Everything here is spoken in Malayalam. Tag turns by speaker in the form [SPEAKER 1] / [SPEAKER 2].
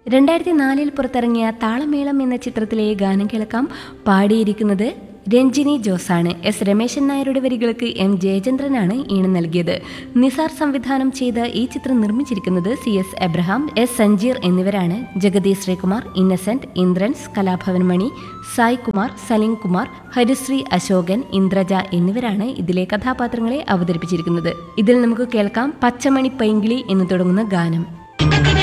[SPEAKER 1] 2004 പുറത്തിറങ്ങിയ താളമേളം എന്ന ചിത്രത്തിലെ ഗാനം കേൾക്കാം. പാടിയിരിക്കുന്നത് രഞ്ജിനി ജോസാണ്. എസ് രമേശൻ നായരുടെ വരികൾക്ക് എം ജയചന്ദ്രനാണ് ഈണം നൽകിയത്. നിസാർ സംവിധാനം ചെയ്ത ഈ ചിത്രം നിർമ്മിച്ചിരിക്കുന്നത് CS എബ്രഹാം, എസ് സഞ്ജീർ എന്നിവരാണ്. ജഗതി ശ്രീകുമാർ, ഇന്നസെന്റ്, ഇന്ദ്രൻസ്, കലാഭവൻ മണി, സായ് കുമാർ, സലിം കുമാർ, ഹരിശ്രീ അശോകൻ, ഇന്ദ്രജ എന്നിവരാണ് ഇതിലെ കഥാപാത്രങ്ങളെ അവതരിപ്പിച്ചിരിക്കുന്നത്. ഇതിൽ നമുക്ക് കേൾക്കാം പച്ചമണി പൈങ്കിളി എന്ന് തുടങ്ങുന്ന ഗാനം.